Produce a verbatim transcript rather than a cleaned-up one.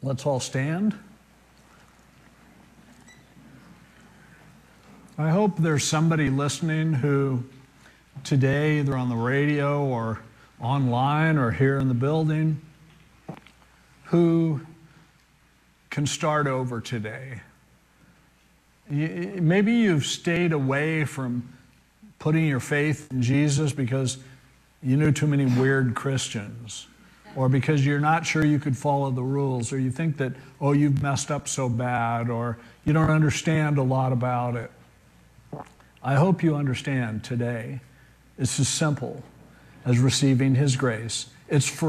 Let's all stand. I hope there's somebody listening who today, either on the radio or online or here in the building, who can start over today. Maybe you've stayed away from putting your faith in Jesus because you knew too many weird Christians, or because you're not sure you could follow the rules, or you think that, oh, you've messed up so bad, or you don't understand a lot about it. I hope you understand today. It's as simple as receiving His grace. It's for